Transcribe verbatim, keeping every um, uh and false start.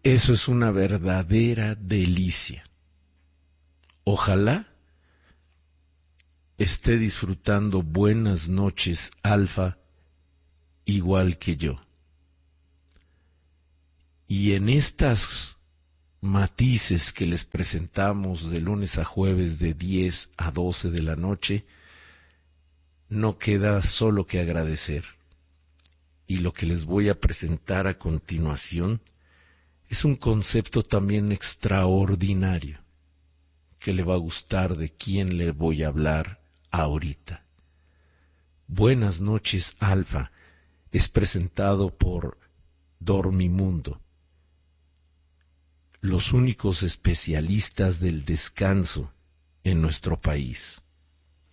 Eso es una verdadera delicia. Ojalá esté disfrutando Buenas noches, Alfa, igual que yo. Y en estas matices que les presentamos de lunes a jueves de diez a doce de la noche, no queda solo que agradecer. Y lo que les voy a presentar a continuación es un concepto también extraordinario que le va a gustar de quien le voy a hablar ahorita. Buenas noches, Alfa es presentado por Dormimundo, los únicos especialistas del descanso en nuestro país.